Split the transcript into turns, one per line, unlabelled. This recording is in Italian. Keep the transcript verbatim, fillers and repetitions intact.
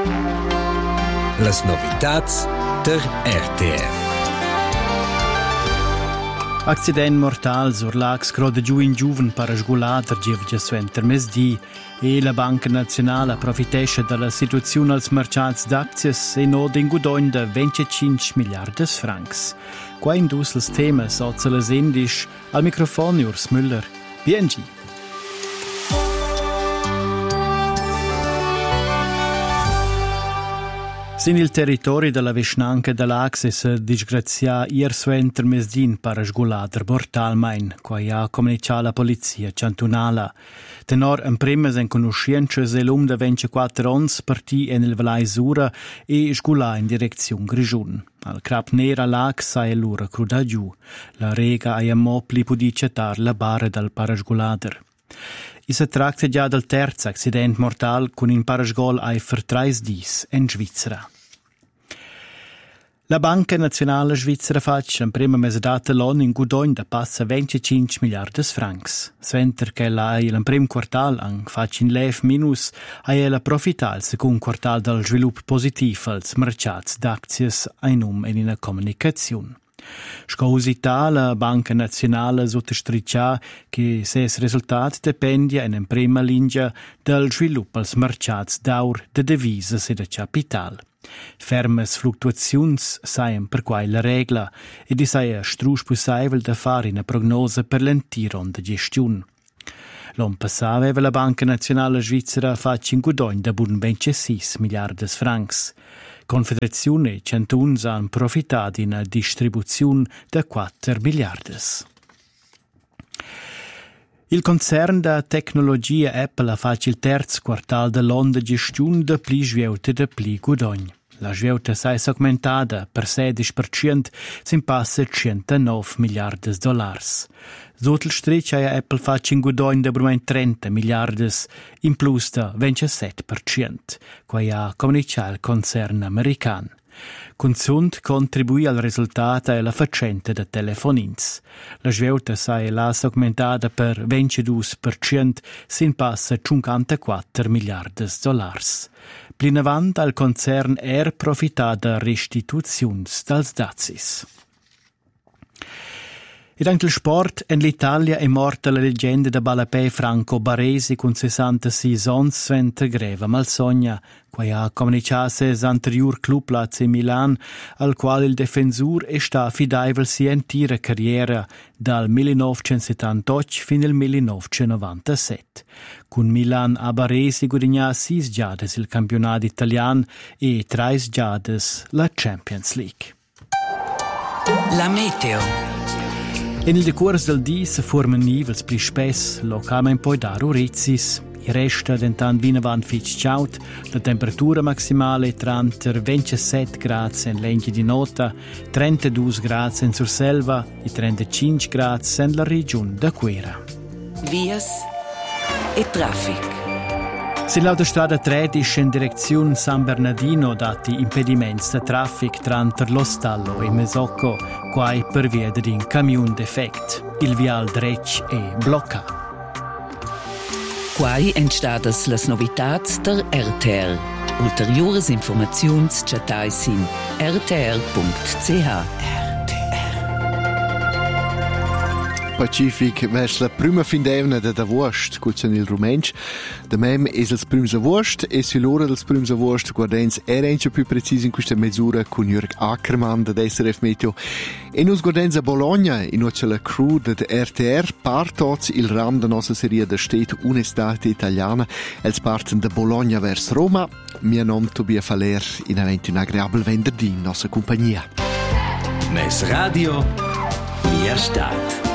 Las novitats der R T R.
Accident mortal sur l'ax croda giù in giuven para sgulader gievgia suenter mesdì e la Banca Nazionale approfitesce dalla situazione als mercats d'aczies e nod in gudogn de venticinque miliardes francs. Qua indus els temas ozeles indisch al microfono Urs Müller. B N G. Sin il territorio della Vischnanca dell'Axe si disgrazia ier suenter mesdin para sgulader mortalmein, qua ha comunicato la polizia cantonala. Tenor in prima sen conoscienza se l'um de ventiquattro ons partì en il Valai Sura e sgulà in direzione Grigiun. Al crap nera l'Axe sai l'ura cruda giù. La rega ai ammopli pudi cetar la barra dal parasgulader. I si tratta già del terzo accident mortal con un parasgol ai vertrais dis in Svizzera. La Banca Nazionale Svizzera faccia in prima mesedata l'anno in gudogn da passa venticinque miliardes francs. Sventer che la in prim quartal ang faccia in lev minus a ella profita al second quartal del sviluppo positivo als mercats d'aczies ein um in una comunicazione. Scausità la Banca Nazionale sottostriccia che ses risultat dependia in prima linea del sviluppo als mercats d'aur de devises e de capital. Fermes fluctuaziuns saien per quai la regla e di saia strusch possibile da fare una prognose per l'entiron de gestiun. L'on passà aveva la Banca Nazionale Svizzera fatto in gudogn da bun ventisei miliardes francs. Confederazione e cantuns han profitat in una distribuzione da quattro miliardes. Il concern da tecnologia Apple ha fatto il terzo quartal dell'anno di gestione da pli sveuta da pli gudogn. La sveuta sai augmentada per sedici per cento sin passa centonove miliardes dollars. Sotto il stretch ha Apple fatto in gudogn da brumen trenta miliardes in plus da ventisette per cento, qua ha comunicato il concern american. Consund contribuì al risultato e alla faccenda de telefonins. La sveuta sai la augmentada per ventidue per cento sin passa cinquantaquattro miliardes dollars. Plin avant al concern er profitada restituziuns dals dazis. Ed anche il sport, in l'Italia è morta la leggenda da Balapè Franco Baresi con sessantasei ans sventer greva malsogna, qua ha comunicato l'anterior club Lazio Milan, al quale il difensor è sta affidabile sia intera carriera dal millenovecentosettantotto fino al millenovecentonovantasette. Con Milan a Baresi guadagna sei giades il campionato italiano e tre giades la Champions League.
La meteo.
In il decurs del dì si forman nivels pli spess, localmente poi da rurizis. Il resto dentan vinavan fitch ciaut, la temperatura maximale è tra ventisette gradi in Lenchi di Nota, trentadue gradi in Surselva e trentacinque gradi in la regione da Quera.
Vias e traffic.
Sin l'autostrada tredici in direzione San Bernardino dati impedimenti da traffic tra Lo Stallo e Mesocco, quai per via di un camion defect. Il vial dretg è bloccato.
Quai entstadas las novitats der R T R. Ulteriores informaziuns chatais in r t r punct c h.
Pacific vers la prima fin d'evna de da Wurst, cucen il rumensch. Da mem es els prims a Wurst, e si l'ora dels prims a Wurst guardens era enche più precis in questa misura con Jörg Ackermann da S R F Meteo. E nus guardens a Bologna, in oce la crew de R T R, partoz il ram da nostra serie da stet Un'estate italiana, els parten da Bologna vers Roma. Mio nom Tobia Faler, in aventi un agreabel venerdì in nostra compagnia.
Mes radio, mia stat.